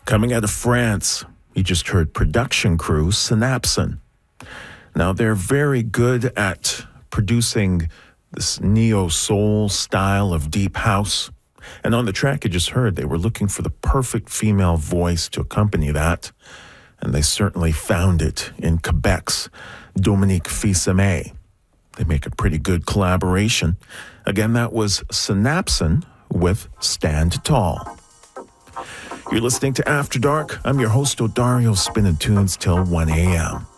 Coming out of France, you just heard production crew Synapson. Now, they're very good at producing this neo-soul style of deep house. And on the track you just heard, they were looking for the perfect female voice to accompany that. And they certainly found it in Quebec's Dominique Fils-Aimé. They make a pretty good collaboration. Again, that was Synapson with Stand Tall. You're listening to After Dark. I'm your host, Odario, spinning tunes till 1 a.m.